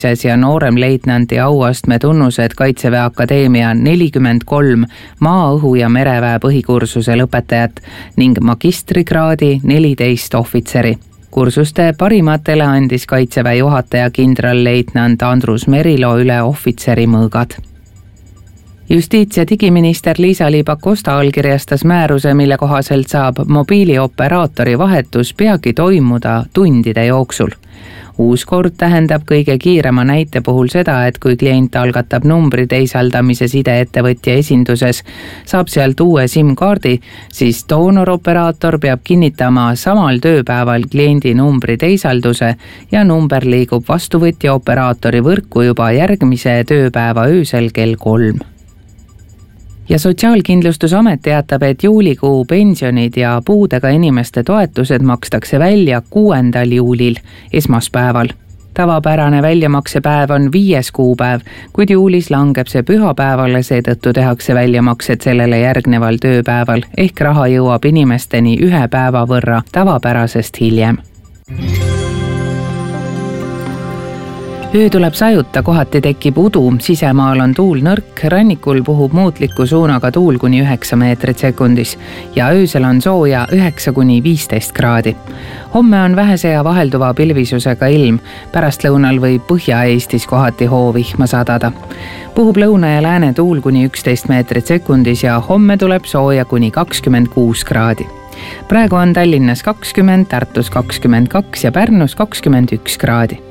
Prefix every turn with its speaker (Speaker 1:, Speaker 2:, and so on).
Speaker 1: ja nooremleitnandi auastme tunnused Kaitseväe Akadeemia 43 maa-, õhu- ja mereväe põhikursuse lõpetajat ning magistrikraadi 14 ohvitseri. Kursuste parimatele andis Kaitseväe juhataja kindralleitnant Andrus Merilo üle ohvitseri mõõgad. Justiits- ja digiminister Liisa-Ly Pakosta allkirjastas määruse, mille kohaselt saab mobiilioperaatori vahetus peagi toimuda tundide jooksul. Uus kord tähendab kõige kiirema näite puhul seda, et kui klient algatab numbri teisaldamise sideettevõtja esinduses, saab sealt uue SIM-kaardi, siis doonoroperaator peab kinnitama samal tööpäeval kliendi numbri teisalduse ja number liigub vastuvõtja operaatori võrku juba järgmise tööpäeva öösel kell 3. Ja Sotsiaalkindlustusamet teatab, et juulikuu pensionid ja puudega inimeste toetused makstakse välja 6. juulil, esmaspäeval. Tavapärane väljamaksepäev on 5. kuupäev, kuid juulis langeb see pühapäevale, seetõttu tehakse väljamaksed sellele järgneval tööpäeval, ehk raha jõuab inimesteni 1 päeva võrra tavapärasest hiljem. Öö tuleb sajuta, kohati tekib udu, sisemaal on tuul nõrk, rannikul puhub muutliku suunaga tuul kuni 9 meetrit sekundis ja öösel on sooja 9–15 kraadi. Homme on vähese ja vahelduva pilvisusega ilm, pärastlõunal võib Põhja-Eestis kohati hoovihma sadada. Puhub lõuna ja lääne tuul kuni 11 meetrit sekundis ja homme tuleb sooja kuni 26 kraadi. Praegu on Tallinnas 20, Tartus 22 ja Pärnus 21 kraadi.